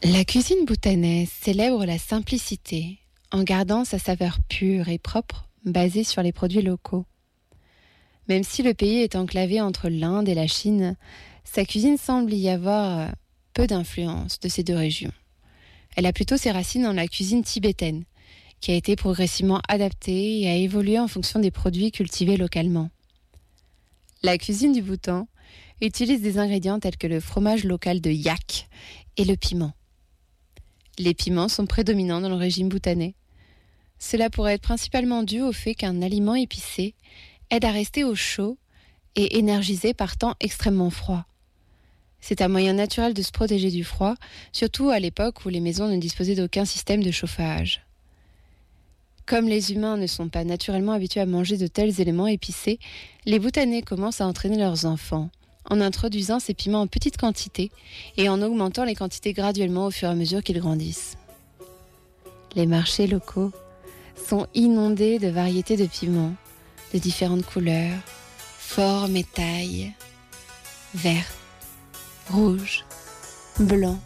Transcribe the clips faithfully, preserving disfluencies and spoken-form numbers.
La cuisine bhoutanaise célèbre la simplicité en gardant sa saveur pure et propre basée sur les produits locaux. Même si le pays est enclavé entre l'Inde et la Chine, sa cuisine semble y avoir peu d'influence de ces deux régions. Elle a plutôt ses racines dans la cuisine tibétaine, qui a été progressivement adaptée et a évolué en fonction des produits cultivés localement. La cuisine du Bhoutan utilise des ingrédients tels que le fromage local de yak et le piment. Les piments sont prédominants dans le régime bhoutanais. Cela pourrait être principalement dû au fait qu'un aliment épicé aide à rester au chaud et énergisé par temps extrêmement froid. C'est un moyen naturel de se protéger du froid, surtout à l'époque où les maisons ne disposaient d'aucun système de chauffage. Comme les humains ne sont pas naturellement habitués à manger de tels éléments épicés, les Bhoutanais commencent à entraîner leurs enfants en introduisant ces piments en petites quantités et en augmentant les quantités graduellement au fur et à mesure qu'ils grandissent. Les marchés locaux sont inondés de variétés de piments, de différentes couleurs, formes et tailles, verts, rouges, blancs.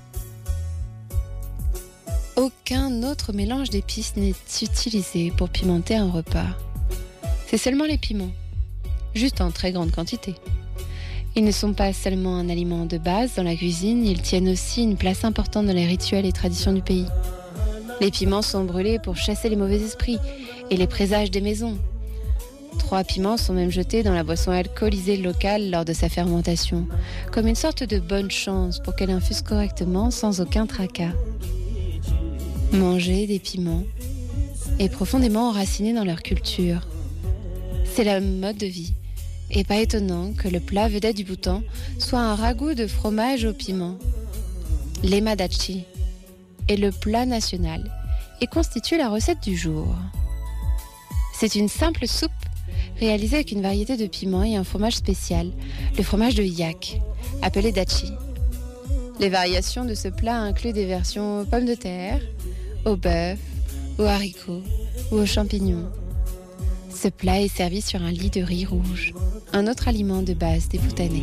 Aucun autre mélange d'épices n'est utilisé pour pimenter un repas. C'est seulement les piments, juste en très grande quantité. Ils ne sont pas seulement un aliment de base dans la cuisine, ils tiennent aussi une place importante dans les rituels et traditions du pays. Les piments sont brûlés pour chasser les mauvais esprits et les présages des maisons. Trois piments sont même jetés dans la boisson alcoolisée locale lors de sa fermentation, comme une sorte de bonne chance pour qu'elle infuse correctement sans aucun tracas. Manger des piments est profondément enraciné dans leur culture. C'est la mode de vie. Et pas étonnant que le plat vedette du Bhoutan soit un ragoût de fromage au piment. L'emadachi est le plat national et constitue la recette du jour. C'est une simple soupe réalisée avec une variété de piments et un fromage spécial, le fromage de yak, appelé dachi. Les variations de ce plat incluent des versions aux pommes de terre, au bœuf, aux haricots ou aux champignons. Ce plat est servi sur un lit de riz rouge, un autre aliment de base des Bhoutanais.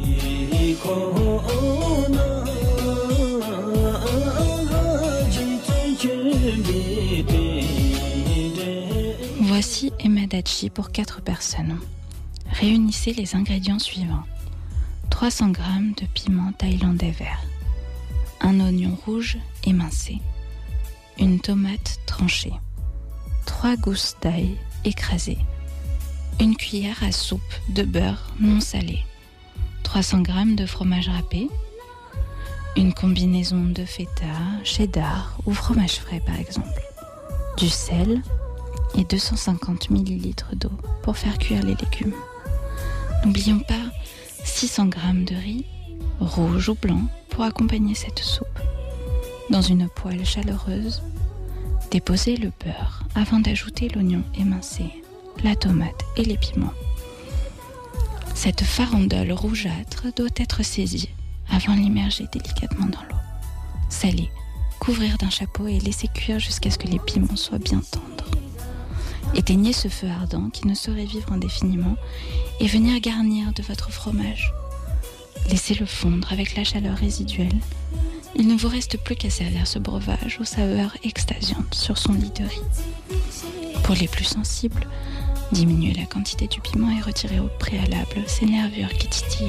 Voici emadachi pour quatre personnes. Réunissez les ingrédients suivants. trois cents grammes de piment thaïlandais vert, un oignon rouge émincé, une tomate tranchée, trois gousses d'ail écrasées, une cuillère à soupe de beurre non salé, trois cents grammes de fromage râpé, une combinaison de feta, cheddar ou fromage frais par exemple, du sel et deux cent cinquante millilitres d'eau pour faire cuire les légumes. N'oublions pas six cents grammes de riz, rouge ou blanc, pour accompagner cette soupe. Dans une poêle chaleureuse, déposez le beurre avant d'ajouter l'oignon émincé, la tomate et les piments. Cette farandole rougeâtre doit être saisie avant de l'immerger délicatement dans l'eau. Saler, couvrir d'un chapeau et laisser cuire jusqu'à ce que les piments soient bien tendres. Éteignez ce feu ardent qui ne saurait vivre indéfiniment et venir garnir de votre fromage. Laissez-le fondre avec la chaleur résiduelle. Il ne vous reste plus qu'à servir ce breuvage aux saveurs extasiantes sur son lit de riz. Pour les plus sensibles, diminuez la quantité du piment et retirez au préalable ces nervures qui titillent